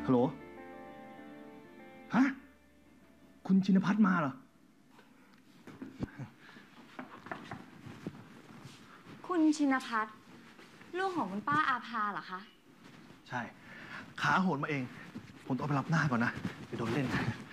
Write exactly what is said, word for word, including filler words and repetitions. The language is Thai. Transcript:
ฮัลโหลฮะคุณชินพัฒน์มาเหรอคุณชินพัฒน์ลูกของคุณป้าอาภาเหรอคะใช่ขาโหนมาเองผมต้องไปรับหน้าก่อนนะไปโดนเล่น